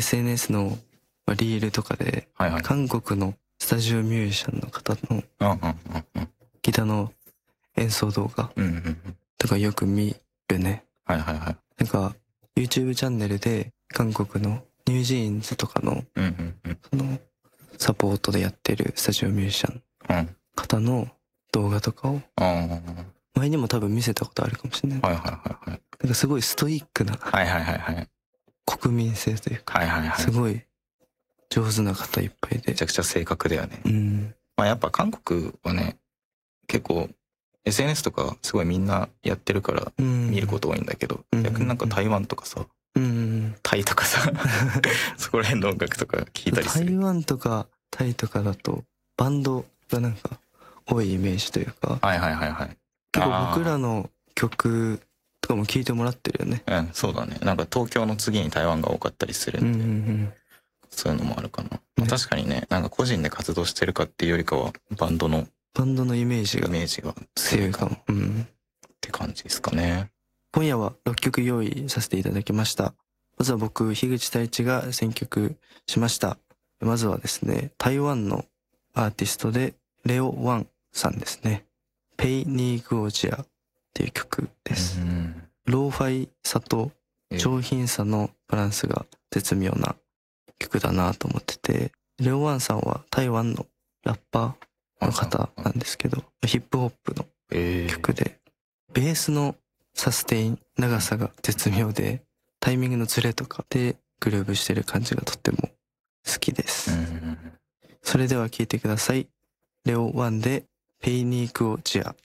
SNS のリールとかで、 はいはい。 韓国のスタジオミュージシャンの方のギターの演奏動画とかよく見るね。 はいはいはい。 なんか YouTube チャンネルで韓国のニュージーンズとかのそのサポートでやってるスタジオミュージシャンの方の動画とかを前にも多分見せたことあるかもしれない。 はいはいはいはい。 なんかすごいストイックなはいはいはいはい。 国民性というか、 はいはいはい。 すごい上手な方いっぱいで。 めちゃくちゃ正確だよね。 うん。 まあやっぱ韓国はね、結構 SNS とかすごいみんなやってるから見ること多いんだけど、逆になんか台湾とかさ、タイとかさ、そこら辺の音楽とか聞いたりする。 台湾とかタイとかだとバンドがなんか多いイメージというか、 はいはいはいはい。 結構僕らの曲とかも聴いてもらってるよね。 うん、そうだね。なんか東京の次に台湾が多かったりするんで、そういうのもあるかな。まあ、確かにね、なんか個人で活動してるかっていうよりかはバンドのイメージが強いかも。 って感じですかね。 今夜は6曲用意させていただきました。まずは僕、樋口太一が選曲しました。まずはですね、台湾のアーティストでレオ・ワンさんですね。ペイ・ニー・グオジアっていう曲です。ローファイさと上品さのバランスが絶妙な曲だなと思ってて、レオ・ワンさんは台湾のラッパーの方なんですけど、ヒップホップの曲で、ベースのサステイン長さが絶妙で、タイミングのズレとかでグルーブしてる感じがとっても好きです。それでは聴いてください。レオワンでペイニークオジア。